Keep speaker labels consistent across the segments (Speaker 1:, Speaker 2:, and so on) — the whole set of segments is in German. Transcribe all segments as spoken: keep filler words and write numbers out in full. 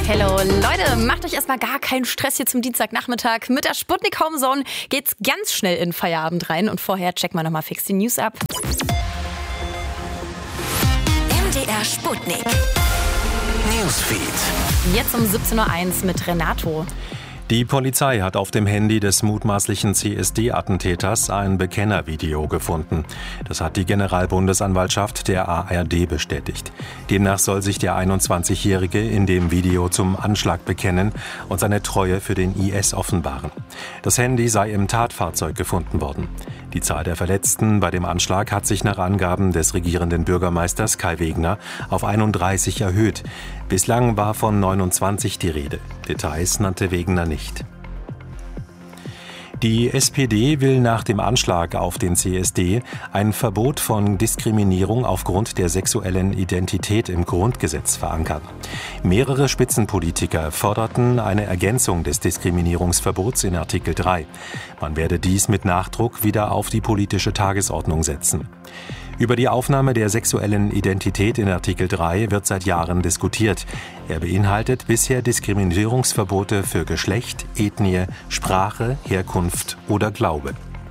Speaker 1: Hello Leute, macht euch erstmal gar keinen Stress hier zum Dienstagnachmittag. Mit der Sputnik Homezone geht's ganz schnell in Feierabend rein und vorher checken wir nochmal fix die News ab.
Speaker 2: M D R Sputnik Newsfeed.
Speaker 1: Jetzt um siebzehn Uhr eins mit Renato.
Speaker 3: Die Polizei hat auf dem Handy des mutmaßlichen C S D-Attentäters ein Bekennervideo gefunden. Das hat die Generalbundesanwaltschaft der A R D bestätigt. Demnach soll sich der einundzwanzigjährige in dem Video zum Anschlag bekennen und seine Treue für den I S offenbaren. Das Handy sei im Tatfahrzeug gefunden worden. Die Zahl der Verletzten bei dem Anschlag hat sich nach Angaben des regierenden Bürgermeisters Kai Wegner auf einunddreißig erhöht. Bislang war von neunundzwanzig die Rede. Details nannte Wegner nicht. Die S P D will nach dem Anschlag auf den C S D ein Verbot von Diskriminierung aufgrund der sexuellen Identität im Grundgesetz verankern. Mehrere Spitzenpolitiker forderten eine Ergänzung des Diskriminierungsverbots in Artikel drei. Man werde dies mit Nachdruck wieder auf die politische Tagesordnung setzen. Über die Aufnahme der sexuellen Identität in Artikel drei wird seit Jahren diskutiert. Er beinhaltet bisher Diskriminierungsverbote für Geschlecht, Ethnie, Sprache, Herkunft oder Glaube.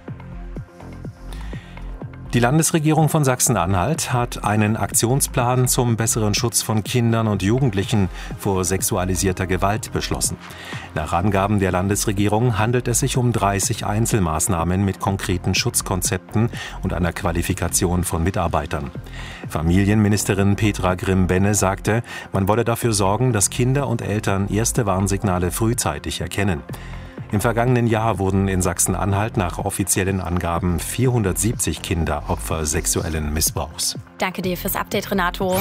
Speaker 3: Die Landesregierung von Sachsen-Anhalt hat einen Aktionsplan zum besseren Schutz von Kindern und Jugendlichen vor sexualisierter Gewalt beschlossen. Nach Angaben der Landesregierung handelt es sich um dreißig Einzelmaßnahmen mit konkreten Schutzkonzepten und einer Qualifikation von Mitarbeitern. Familienministerin Petra Grimm-Benne sagte, man wolle dafür sorgen, dass Kinder und Eltern erste Warnsignale frühzeitig erkennen. Im vergangenen Jahr wurden in Sachsen-Anhalt nach offiziellen Angaben vierhundertsiebzig Kinder Opfer sexuellen Missbrauchs.
Speaker 1: Danke dir fürs Update, Renato.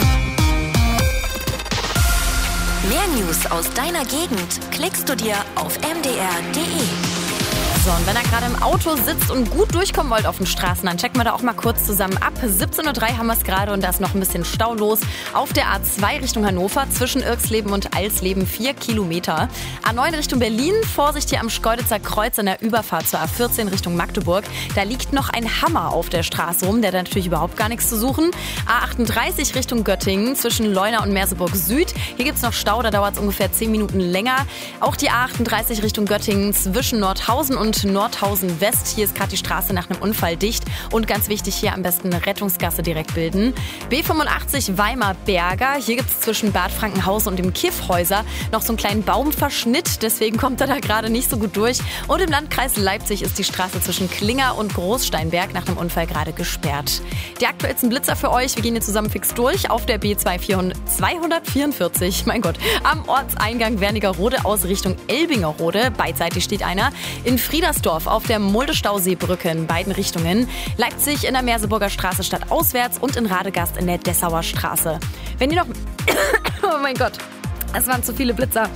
Speaker 2: Mehr News aus deiner Gegend klickst du dir auf m d r punkt d e.
Speaker 1: So, und wenn ihr gerade im Auto sitzt und gut durchkommen wollt auf den Straßen, dann checken wir da auch mal kurz zusammen ab. siebzehn Uhr drei haben wir es gerade und da ist noch ein bisschen Stau los. Auf der A zwei Richtung Hannover, zwischen Irxleben und Alsleben, vier Kilometer. A neun Richtung Berlin, Vorsicht hier am Schkeuditzer Kreuz an der Überfahrt zur A vierzehn Richtung Magdeburg. Da liegt noch ein Hammer auf der Straße rum, der hat natürlich überhaupt gar nichts zu suchen. A achtunddreißig Richtung Göttingen, zwischen Leuna und Merseburg Süd. Hier gibt es noch Stau, da dauert es ungefähr zehn Minuten länger. Auch die A achtunddreißig Richtung Göttingen, zwischen Nordhausen und Nordhausen West. Hier ist gerade die Straße nach einem Unfall dicht. Und ganz wichtig, hier am besten eine Rettungsgasse direkt bilden. B fünfundachtzig Weimar-Berger. Hier gibt es zwischen Bad Frankenhausen und dem Kiffhäuser noch so einen kleinen Baumverschnitt. Deswegen kommt er da gerade nicht so gut durch. Und im Landkreis Leipzig ist die Straße zwischen Klinger und Großsteinberg nach einem Unfall gerade gesperrt. Die aktuellsten Blitzer für euch. Wir gehen hier zusammen fix durch auf der B zweihundertvierundvierzig. Mein Gott. Am Ortseingang Wernigerode aus Richtung Elbingerode. Beidseitig steht einer. In Friedersdorf auf der Mulde-Stauseebrücke in beiden Richtungen. Leipzig in der Merseburger Straße stadtauswärts und in Radegast in der Dessauer Straße. Wenn ihr noch... Oh mein Gott, es waren zu viele Blitzer.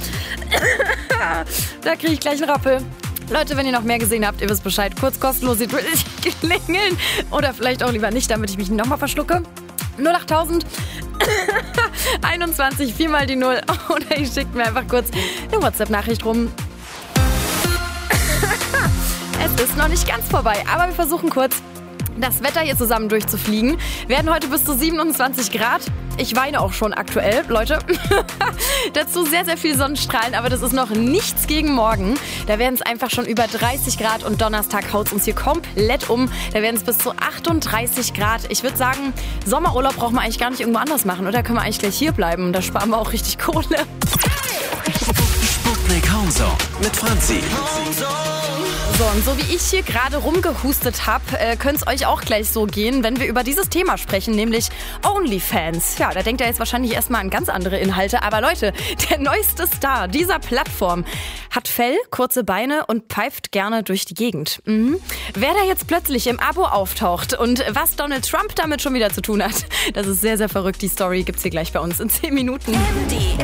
Speaker 1: Da kriege ich gleich einen Rappel. Leute, wenn ihr noch mehr gesehen habt, ihr wisst Bescheid. Kurz kostenlos klingeln. Oder vielleicht auch lieber nicht, damit ich mich nochmal verschlucke. null achttausend einundzwanzig, viermal die Null. Oder ihr schickt mir einfach kurz eine WhatsApp-Nachricht rum. Es ist noch nicht ganz vorbei, aber wir versuchen kurz, das Wetter hier zusammen durchzufliegen. Wir werden heute bis zu siebenundzwanzig Grad. Ich weine auch schon aktuell, Leute. Dazu sehr, sehr viel Sonnenstrahlen, aber das ist noch nichts gegen morgen. Da werden es einfach schon über dreißig Grad und Donnerstag haut es uns hier komplett um. Da werden es bis zu achtunddreißig Grad. Ich würde sagen, Sommerurlaub brauchen wir eigentlich gar nicht irgendwo anders machen, oder? Können wir eigentlich gleich hier bleiben? Da sparen wir auch richtig Kohle.
Speaker 4: Sputnik Homezone mit Franzi.
Speaker 1: So, und so wie ich hier gerade rumgehustet habe, äh, könnte es euch auch gleich so gehen, wenn wir über dieses Thema sprechen, nämlich OnlyFans. Ja, da denkt ihr jetzt wahrscheinlich erstmal an ganz andere Inhalte. Aber Leute, der neueste Star dieser Plattform hat Fell, kurze Beine und pfeift gerne durch die Gegend. Mhm. Wer da jetzt plötzlich im Abo auftaucht und was Donald Trump damit schon wieder zu tun hat, das ist sehr, sehr verrückt. Die Story gibt's hier gleich bei uns in zehn Minuten.